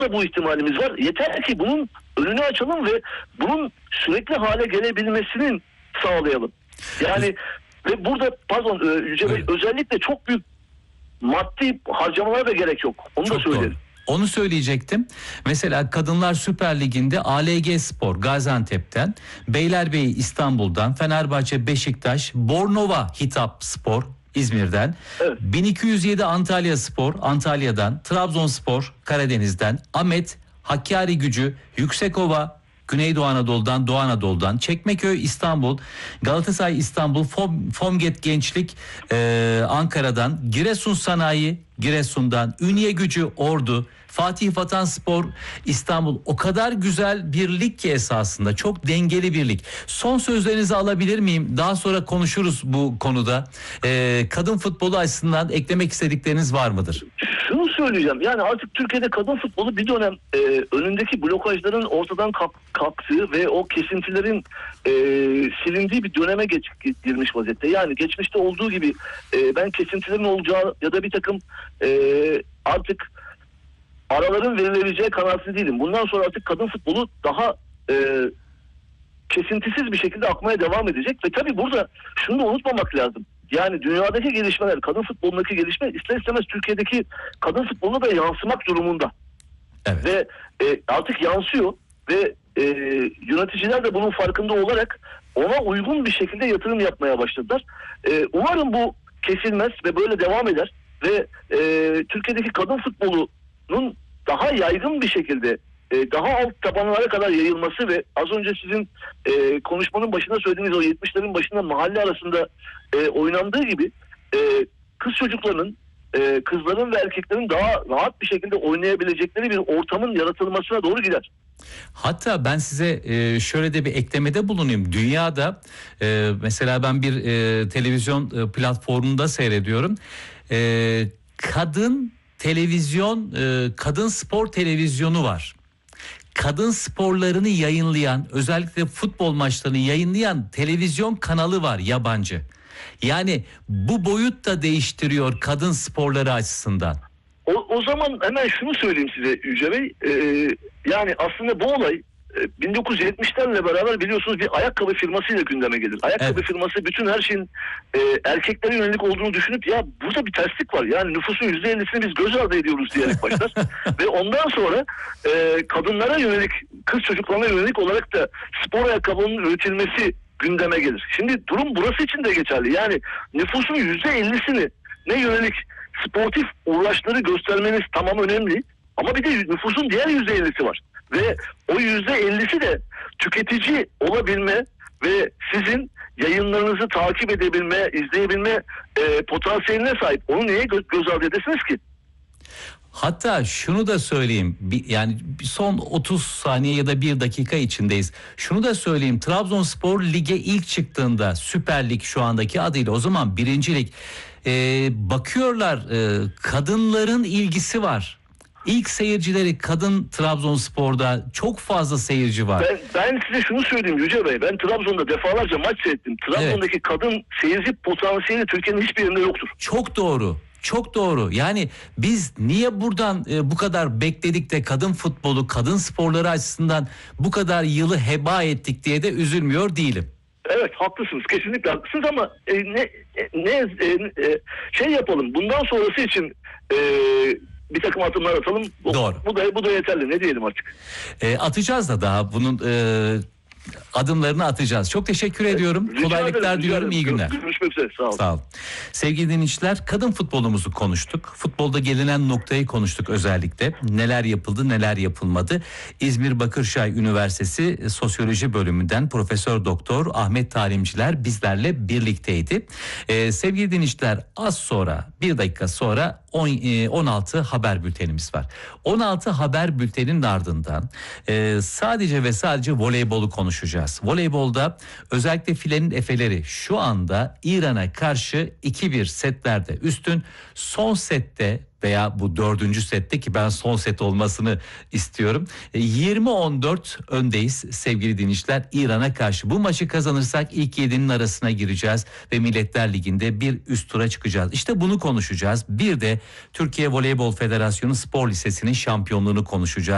da bu ihtimalimiz var. Yeter ki bunun önünü açalım ve bunun sürekli hale gelebilmesini sağlayalım. Yani ve burada Yüce Bey, özellikle çok büyük maddi harcamalara da gerek yok. Onu çok da söyleyelim. Doğru. Onu söyleyecektim. Mesela Kadınlar Süper Ligi'nde ALG Spor Gaziantep'ten, Beylerbeyi İstanbul'dan, Fenerbahçe Beşiktaş, Bornova Hitap Spor İzmir'den, Evet. 1207 Antalya Spor Antalya'dan, Trabzonspor Karadeniz'den, Ahmet Hakkari Gücü Yüksekova Güneydoğu Anadolu'dan, Doğu Anadolu'dan, Çekmeköy İstanbul, Galatasaray İstanbul, Fomget Gençlik Ankara'dan, Giresun Sanayi Giresun'dan, Ünye Gücü Ordu, Fatih Vatanspor İstanbul. O kadar güzel bir lig ki esasında, çok dengeli bir lig. Son sözlerinizi alabilir miyim? Daha sonra konuşuruz bu konuda. Kadın futbolu açısından eklemek istedikleriniz var mıdır? Şunu söyleyeceğim. Yani artık Türkiye'de kadın futbolu bir dönem önündeki blokajların ortadan kalktığı ve o kesintilerin silindiği bir döneme girmiş vaziyette. Yani geçmişte olduğu gibi ben kesintilerin olacağı ya da bir takım artık araların verilebileceği kanaatinde değilim. Bundan sonra artık kadın futbolu daha kesintisiz bir şekilde akmaya devam edecek ve tabii burada şunu da unutmamak lazım. Yani dünyadaki gelişmeler, kadın futbolundaki gelişme ister istemez Türkiye'deki kadın futboluna da yansımak durumunda. Evet. Ve artık yansıyor ve yöneticiler de bunun farkında olarak ona uygun bir şekilde yatırım yapmaya başladılar. Umarım bu kesilmez ve böyle devam eder ve Türkiye'deki kadın futbolunun daha yaygın bir şekilde daha alt tabanlara kadar yayılması ve az önce sizin konuşmanın başında söylediğiniz o 70'lerin başında mahalle arasında oynandığı gibi kız çocuklarının, kızların ve erkeklerin daha rahat bir şekilde oynayabilecekleri bir ortamın yaratılmasına doğru gider. Hatta ben size şöyle de bir eklemede bulunayım. Dünyada mesela ben bir televizyon platformunda seyrediyorum. Kadın televizyon, kadın spor televizyonu var. Kadın sporlarını yayınlayan, özellikle futbol maçlarını yayınlayan televizyon kanalı var, yabancı. Yani bu boyut da değiştiriyor kadın sporları açısından. O zaman hemen şunu söyleyeyim size Yüce Bey. Yani aslında bu olay 1970'lerle beraber biliyorsunuz bir ayakkabı firmasıyla gündeme gelir. Ayakkabı firması bütün her şeyin erkeklere yönelik olduğunu düşünüp ya burada bir terslik var. Yani nüfusun %50'sini biz göz ardı ediyoruz diyerek başlar. Ve ondan sonra kadınlara yönelik, kız çocuklarına yönelik olarak da spor ayakkabının üretilmesi gündeme gelir. Şimdi durum burası için de geçerli. Yani nüfusun %50'sini ne yönelik sportif uğraşları göstermeniz tamam önemli. Ama bir de nüfusun diğer %50'si var. Ve o %50'si de tüketici olabilme ve sizin yayınlarınızı takip edebilme, izleyebilme potansiyeline sahip. Onu niye göz ardı edesiniz ki? Hatta şunu da söyleyeyim, yani son 30 saniye ya da 1 dakika içindeyiz. Şunu da söyleyeyim, Trabzonspor lige ilk çıktığında, Süper Lig şu andaki adıyla, o zaman 1. Lig, bakıyorlar kadınların ilgisi var. İlk seyircileri kadın Trabzonspor'da çok fazla seyirci var. Ben size şunu söyleyeyim Yüce Bey. Ben Trabzon'da defalarca maç seyrettim. Trabzon'daki kadın seyirci potansiyeli Türkiye'nin hiçbir yerinde yoktur. Çok doğru. Çok doğru. Yani biz niye buradan bu kadar bekledik de kadın futbolu, kadın sporları açısından bu kadar yılı heba ettik diye de üzülmüyor değilim. Evet, haklısınız. Kesinlikle haklısınız ama şey yapalım. Bundan sonrası için bir takım adımlar atalım. Doğru. Bu da yeterli. Ne diyelim artık? Atacağız da daha bunun adımlarını atacağız. Çok teşekkür ediyorum. Kolaylıklar diliyorum. İyi günler. Görüşmek üzere. Sağ olun. Sağ olun. Sevgili dinleyiciler, kadın futbolumuzu konuştuk. Futbolda gelinen noktayı konuştuk özellikle. Neler yapıldı, neler yapılmadı. İzmir Bakırçay Üniversitesi Sosyoloji Bölümünden Profesör Doktor Ahmet Talimciler bizlerle birlikteydi. Sevgili dinleyiciler, az sonra, 1 dakika sonra 16 haber bültenimiz var. 16 haber bülteninin ardından sadece ve sadece voleybolu konuşacağız. Voleybolda özellikle filenin efeleri şu anda İran'a karşı 2-1 setlerde üstün. Son sette veya bu 4. sette, ki ben son set olmasını istiyorum, 20-14 öndeyiz sevgili dinleyiciler İran'a karşı. Bu maçı kazanırsak ilk 7'nin arasına gireceğiz ve Milletler Ligi'nde bir üst tura çıkacağız. İşte bunu konuşacağız. Bir de Türkiye Voleybol Federasyonu Spor Lisesi'nin şampiyonluğunu konuşacağız.